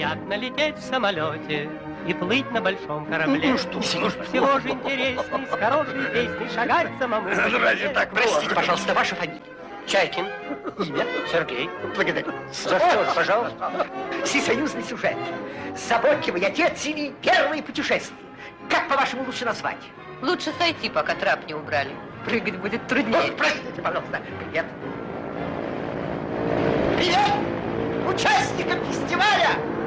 Приятно лететь в самолете и плыть на большом корабле. Ну что, Всего же интересней с хорошей песней шагать самому. Разве так? Простите, пожалуйста, ваша фамилия? Чайкин. Имя? Сергей. Благодарю. За что же, пожалуйста? Всесоюзный сюжет. Заботливый отец или первые путешествия. Как, по-вашему, лучше назвать? Лучше сойти, пока трап не убрали. Прыгать будет труднее. Простите, пожалуйста. Привет. Привет участникам фестиваля!